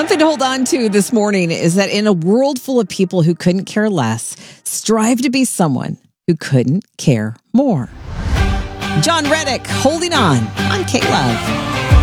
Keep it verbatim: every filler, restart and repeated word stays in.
Something to hold on to this morning is that in a world full of people who couldn't care less, strive to be someone who couldn't care more. John Reddick, Holding On on K-Love.